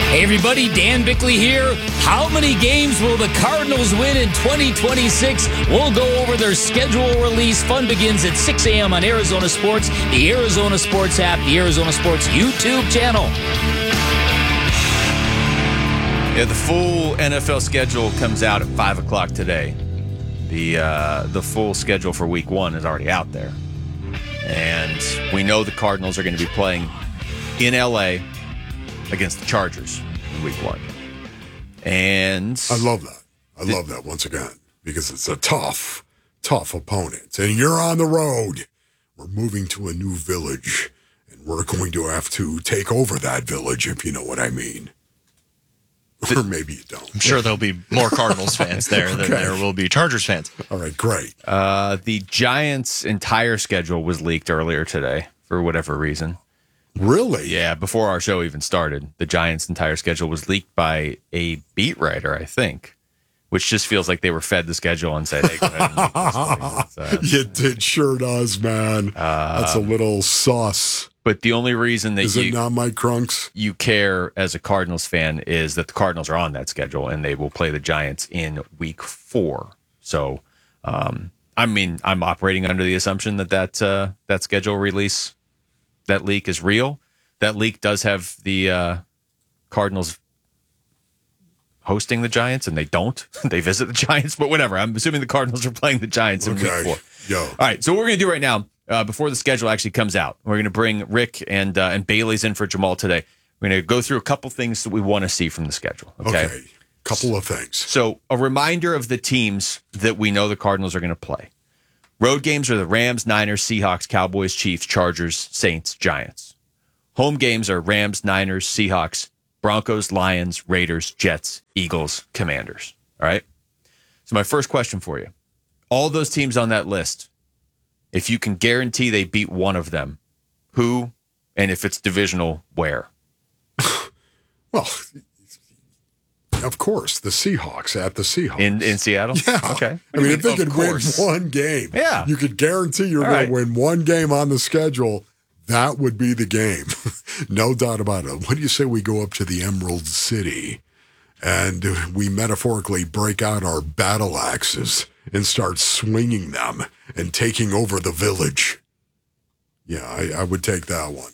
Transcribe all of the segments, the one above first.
Hey everybody, Dan Bickley here. How many games will the Cardinals win in 2026? We'll go over their schedule release. Fun begins at 6 a.m. on Arizona Sports, the Arizona Sports app, the Arizona Sports YouTube channel. Yeah, the full NFL schedule comes out at 5 o'clock today. The full schedule for Week 1 is already out there. And we know the Cardinals are going to be playing in L.A., against the Chargers in Week 1. And I love that. I love that once again because it's a tough opponent. And you're on the road. We're moving to a new village, and we're going to have to take over that village, if you know what I mean. Or maybe you don't. I'm sure there'll be more Cardinals fans there than there will be Chargers fans. All right, great. The Giants' entire schedule was leaked earlier today for whatever reason. Really? Yeah, before our show even started, the Giants' entire schedule was leaked by a beat writer, I think, which just feels like they were fed the schedule and said, hey, go ahead and leak this. It sure does, man. That's a little sauce. But the only reason that Is it not Mike Crunks? You care as a Cardinals fan is that the Cardinals are on that schedule, and they will play the Giants in Week 4. So, I'm operating under the assumption that schedule release, that leak is real. That leak does have the Cardinals hosting the Giants, and they don't. They visit the Giants, but whatever. I'm assuming the Cardinals are playing the Giants in Week 4. Yo. All right, so what we're going to do right now, before the schedule actually comes out, we're going to bring Rick and Bailey's in for Jamal today. We're going to go through a couple things that we want to see from the schedule. Okay. Couple of things. So a reminder of the teams that we know the Cardinals are going to play. Road games are the Rams, Niners, Seahawks, Cowboys, Chiefs, Chargers, Saints, Giants. Home games are Rams, Niners, Seahawks, Broncos, Lions, Raiders, Jets, Eagles, Commanders. All right? So my first question for you. All those teams on that list, if you can guarantee they beat one of them, who, and if it's divisional, where? Well, of course, the Seahawks at the Seahawks. In Seattle? Yeah. Okay. I mean, if they could win one game, you could guarantee you're going to win one game on the schedule, that would be the game. No doubt about it. What do you say we go up to the Emerald City and we metaphorically break out our battle axes and start swinging them and taking over the village? Yeah, I would take that one.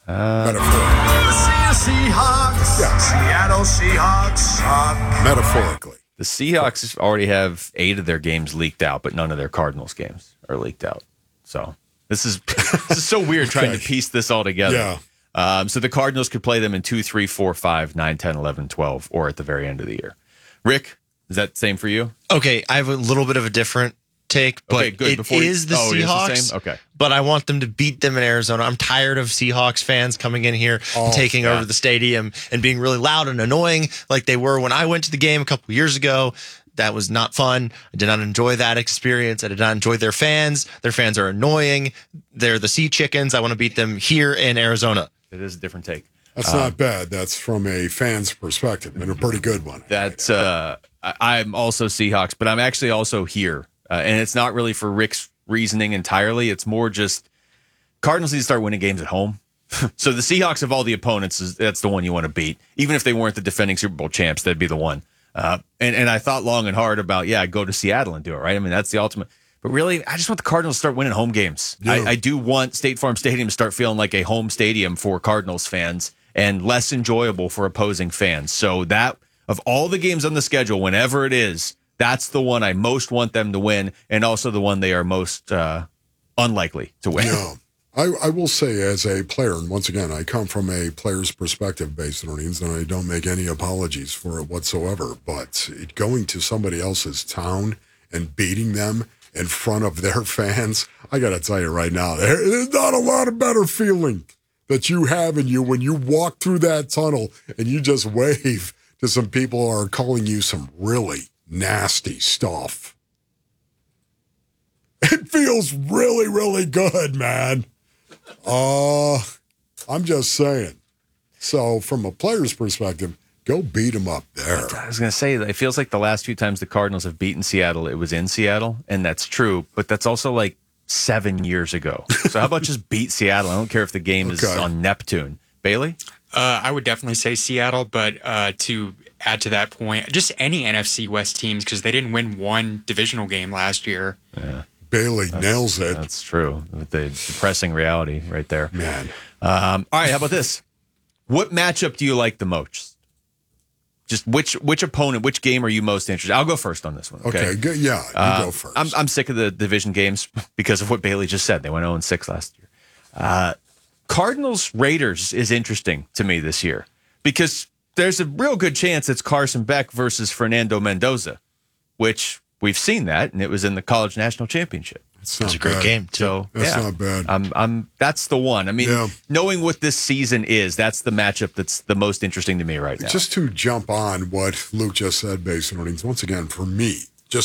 Seahawks. Yeah. Seattle Seahawks suck. Metaphorically. The Seahawks already have 8 of their games leaked out, but none of their Cardinals games are leaked out. So this is so weird trying to piece this all together. Yeah. So the Cardinals could play them in 2, 3, 4, 5, 9, 10, 11, 12, or at the very end of the year. Rick, is that the same for you? Okay, I have a little bit of a different take, but okay, good. it is the Seahawks. It is the same? Okay. But I want them to beat them in Arizona. I'm tired of Seahawks fans coming in here and taking over the stadium and being really loud and annoying like they were when I went to the game a couple years ago. That was not fun. I did not enjoy that experience. I did not enjoy their fans. Their fans are annoying. They're the sea chickens. I want to beat them here in Arizona. It is a different take. That's not bad. That's from a fan's perspective, and a pretty good one. That's I'm also Seahawks, but I'm actually also here. And it's not really for Rick's reasoning entirely. It's more just Cardinals need to start winning games at home. So the Seahawks of all the opponents, that's the one you want to beat. Even if they weren't the defending Super Bowl champs, that'd be the one. And I thought long and hard about, go to Seattle and do it, right? I mean, that's the ultimate. But really, I just want the Cardinals to start winning home games. Yeah. I do want State Farm Stadium to start feeling like a home stadium for Cardinals fans and less enjoyable for opposing fans. So that, of all the games on the schedule, whenever it is, that's the one I most want them to win, and also the one they are most unlikely to win. Yeah. I will say, as a player, and once again, I come from a player's perspective based on things, and I don't make any apologies for it whatsoever, but going to somebody else's town and beating them in front of their fans, I got to tell you right now, there's not a lot of better feeling that you have in you when you walk through that tunnel and you just wave to some people who are calling you some really nasty stuff. It feels really, really good, man. I'm just saying. So from a player's perspective, go beat them up there. I was going to say, it feels like the last few times the Cardinals have beaten Seattle, it was in Seattle, and that's true, but that's also like 7 years ago. So how about just beat Seattle? I don't care if the game is on Neptune. Bailey? I would definitely say Seattle, but to add to that point, just any NFC West teams, because they didn't win one divisional game last year. Yeah. Bailey nails it. That's true. The depressing reality right there. Man. All right, how about this? What matchup do you like the most? Just which opponent, which game are you most interested in? I'll go first on this one. Okay, good. Yeah, you go first. I'm sick of the division games because of what Bailey just said. They went 0-6 last year. Cardinals Raiders is interesting to me this year because there's a real good chance it's Carson Beck versus Fernando Mendoza, which we've seen that, and it was in the College National Championship. That's a great game, too. So That's not bad. That's the one. I mean, knowing what this season is, that's the matchup that's the most interesting to me right now. Just to jump on what Luke just said, Basin Earnings, once again, for me,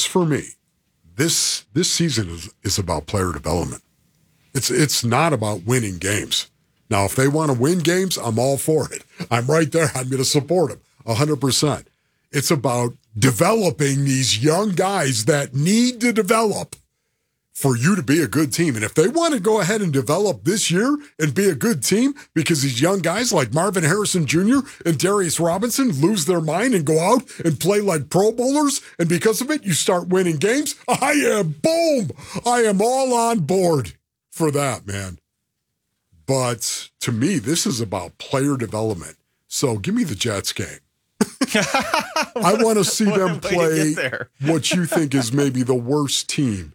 this season is about player development. It's not about winning games. Now, if they want to win games, I'm all for it. I'm right there. I'm going to support them 100%. It's about developing these young guys that need to develop for you to be a good team. And if they want to go ahead and develop this year and be a good team because these young guys like Marvin Harrison Jr. and Darius Robinson lose their mind and go out and play like Pro Bowlers, and because of it, you start winning games, I am all on board for that, man. But to me, this is about player development. So give me the Jets game. I want to see them play what you think is maybe the worst team.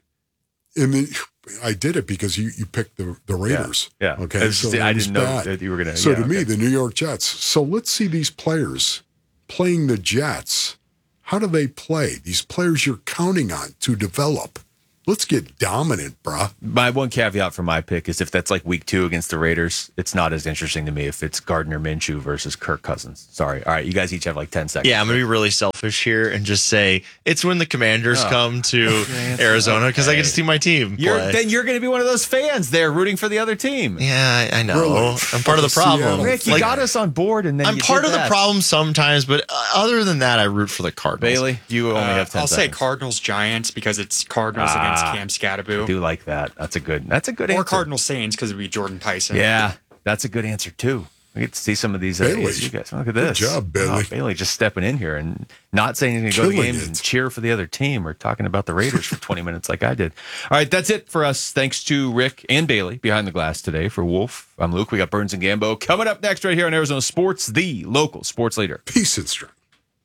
I did it because you picked the Raiders. Yeah. Okay. So I didn't know that you were going to. So to me, the New York Jets. So let's see these players playing the Jets. How do they play? These players you're counting on to develop. Let's get dominant, bruh. My one caveat for my pick is if that's like week 2 against the Raiders, it's not as interesting to me if it's Gardner Minshew versus Kirk Cousins. Sorry. All right, you guys each have like 10 seconds. Yeah, I'm going to be really selfish here and just say it's when the Commanders come to Arizona because I get to see my team play. Then you're going to be one of those fans there rooting for the other team. Yeah, I know. Really? I'm part of the problem. Rick, you got us on board, and then I'm part of the problem sometimes, but other than that, I root for the Cardinals. Bailey, you only have 10 I'll seconds. say Cardinals-Giants because it's Cardinals against Cam Scatterboo. I do like that. That's a good Or answer. Cardinals Saints because it would be Jordan Tyson. Yeah, that's a good answer too. We get to see some of these ASU guys. Look at this. Good job, Bailey. Bailey just stepping in here and not saying he's going to go to Killing games it. and cheer for the other team or talking about the Raiders for 20 minutes like I did. All right, that's it for us. Thanks to Rick and Bailey behind the glass today. For Wolf, I'm Luke. We got Burns and Gambo coming up next right here on Arizona Sports, the local sports leader. Peace and strength.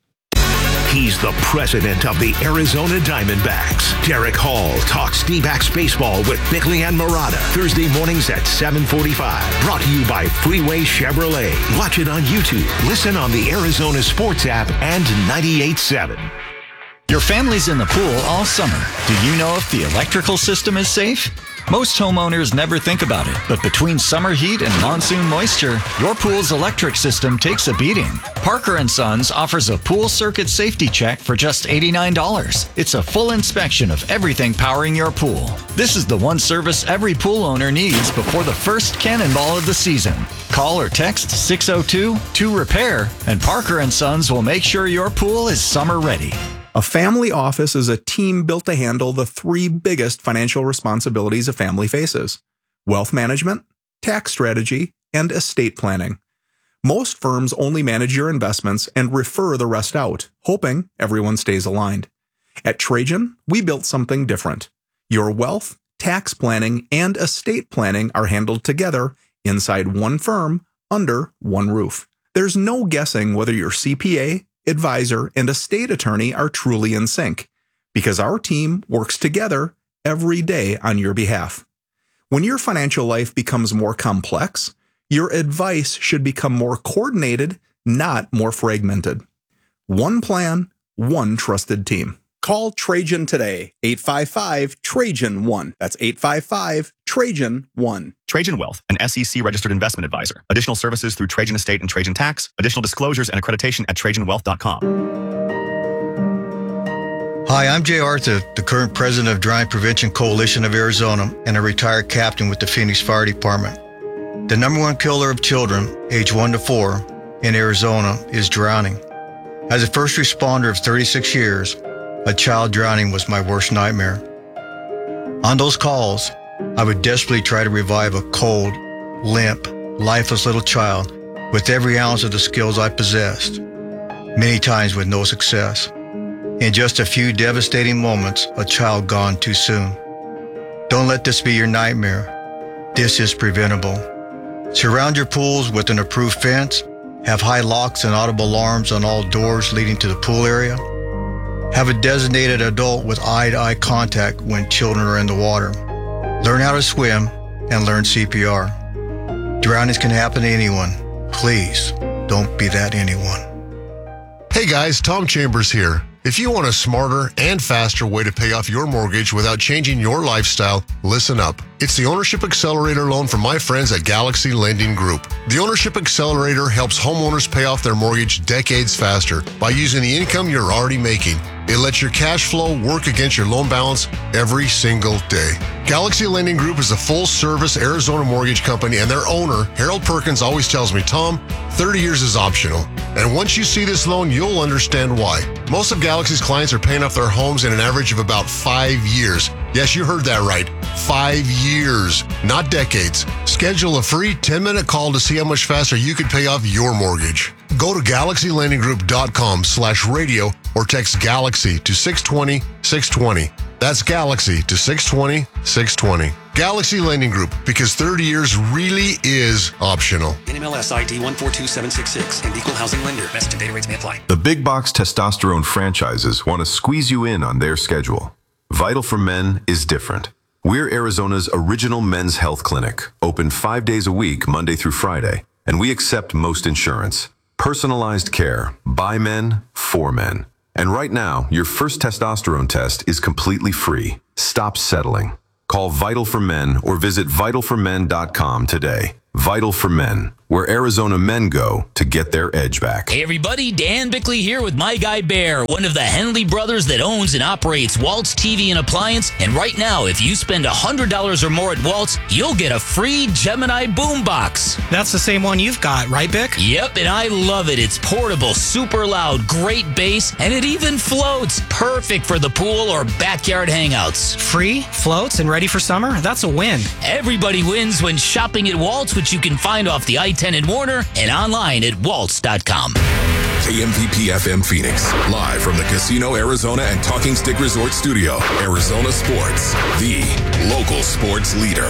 He's the president of the Arizona Diamondbacks. Derek Hall talks D-backs baseball with Bickley and Murata. Thursday mornings at 7:45. Brought to you by Freeway Chevrolet. Watch it on YouTube. Listen on the Arizona Sports app and 98.7. Your family's in the pool all summer. Do you know if the electrical system is safe? Most homeowners never think about it, but between summer heat and monsoon moisture, your pool's electric system takes a beating. Parker & Sons offers a pool circuit safety check for just $89. It's a full inspection of everything powering your pool. This is the one service every pool owner needs before the first cannonball of the season. Call or text 602-2REPAIR, and Parker & Sons will make sure your pool is summer ready. A family office is a team built to handle the 3 biggest financial responsibilities a family faces: wealth management, tax strategy, and estate planning. Most firms only manage your investments and refer the rest out, hoping everyone stays aligned. At Trajan, we built something different. Your wealth, tax planning, and estate planning are handled together inside one firm under one roof. There's no guessing whether your CPA, advisor, and estate attorney are truly in sync, because our team works together every day on your behalf. When your financial life becomes more complex, your advice should become more coordinated, not more fragmented. One plan, one trusted team. Call Trajan today, 855-TRAJAN-1. That's 855-TRAJAN-1. Trajan Wealth, an SEC-registered investment advisor. Additional services through Trajan Estate and Trajan Tax. Additional disclosures and accreditation at TrajanWealth.com. Hi, I'm Jay Arthur, the current president of Drought Prevention Coalition of Arizona and a retired captain with the Phoenix Fire Department. The number one killer of children, age 1 to 4, in Arizona is drowning. As a first responder of 36 years, a child drowning was my worst nightmare. On those calls, I would desperately try to revive a cold, limp, lifeless little child with every ounce of the skills I possessed, many times with no success. In just a few devastating moments, a child gone too soon. Don't let this be your nightmare. This is preventable. Surround your pools with an approved fence. Have high locks and audible alarms on all doors leading to the pool area. Have a designated adult with eye-to-eye contact when children are in the water. Learn how to swim and learn CPR. Drownings can happen to anyone. Please, don't be that anyone. Hey guys, Tom Chambers here. If you want a smarter and faster way to pay off your mortgage without changing your lifestyle, listen up. It's the Ownership Accelerator loan from my friends at Galaxy Lending Group. The Ownership Accelerator helps homeowners pay off their mortgage decades faster by using the income you're already making. It lets your cash flow work against your loan balance every single day. Galaxy Lending Group is a full-service Arizona mortgage company, and their owner, Harold Perkins, always tells me, Tom, 30 years is optional. And once you see this loan, you'll understand why. Most of Galaxy's clients are paying off their homes in an average of about 5 years. Yes, you heard that right. 5 years, not decades. Schedule a free 10-minute call to see how much faster you could pay off your mortgage. Go to GalaxyLendingGroup.com/radio or text Galaxy to 620-620. That's Galaxy to 620-620. Galaxy Lending Group, because 30 years really is optional. NMLS ID 142766 and equal housing lender. Message and data rates may apply. The big box testosterone franchises want to squeeze you in on their schedule. Vital for Men is different. We're Arizona's original men's health clinic, open 5 days a week, Monday through Friday, and we accept most insurance. Personalized care, by men, for men. And right now, your first testosterone test is completely free. Stop settling. Call Vital for Men or visit vitalformen.com today. Vital for Men, where Arizona men go to get their edge back. Hey everybody, Dan Bickley here with my guy Bear, one of the Henley brothers that owns and operates Waltz TV and Appliance. And right now, if you spend $100 or more at Waltz, you'll get a free Gemini boombox. That's the same one you've got, right, Bick? Yep, and I love it. It's portable, super loud, great bass, and it even floats. Perfect for the pool or backyard hangouts. Free, floats, and ready for summer? That's a win. Everybody wins when shopping at Waltz, which you can find off the I-10 in Warner and online at waltz.com. KMPP FM Phoenix, live from the Casino Arizona and Talking Stick Resort Studio. Arizona Sports, the local sports leader.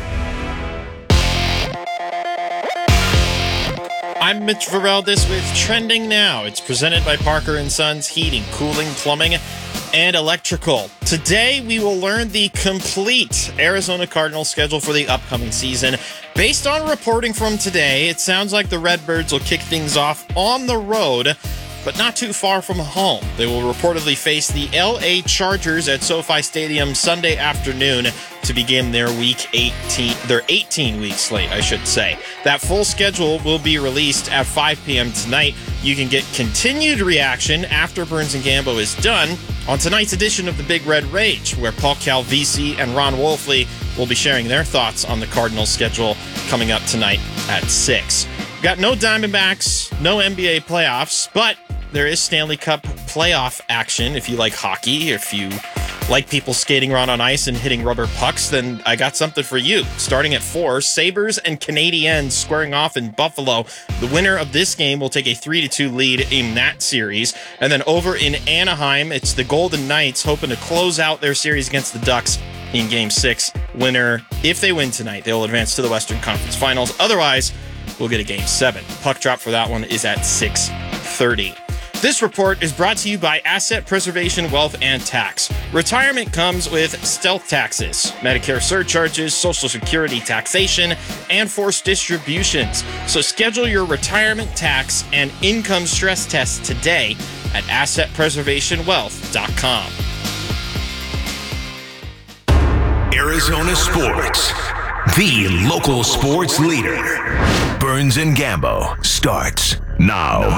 I'm Mitch Vareldes with Trending Now. It's presented by Parker & Sons Heating, Cooling, Plumbing, and Electrical. Today, we will learn the complete Arizona Cardinals schedule for the upcoming season. Based on reporting from today, it sounds like the Redbirds will kick things off on the road, but not too far from home. They will reportedly face the LA Chargers at SoFi Stadium Sunday afternoon to begin their Week 18, their 18-week slate, I should say. That full schedule will be released at 5 p.m. tonight. You can get continued reaction after Burns and Gambo is done on tonight's edition of the Big Red Rage, where Paul Calvisi and Ron Wolfley will be sharing their thoughts on the Cardinals schedule coming up tonight at 6. Got no Diamondbacks, no NBA playoffs, but there is Stanley Cup playoff action. If you like hockey, if you like people skating around on ice and hitting rubber pucks, then I got something for you. Starting at 4, Sabres and Canadiens squaring off in Buffalo. The winner of this game will take a 3-2 lead in that series. And then over in Anaheim, it's the Golden Knights hoping to close out their series against the Ducks in Game 6. Winner, if they win tonight, they will advance to the Western Conference Finals. Otherwise, we'll get a Game 7. Puck drop for that one is at 6:30. This report is brought to you by Asset Preservation Wealth and Tax. Retirement comes with stealth taxes, Medicare surcharges, Social Security taxation, and forced distributions. So schedule your retirement tax and income stress test today at AssetPreservationWealth.com. Arizona Sports, the local sports leader. Burns and Gambo starts now.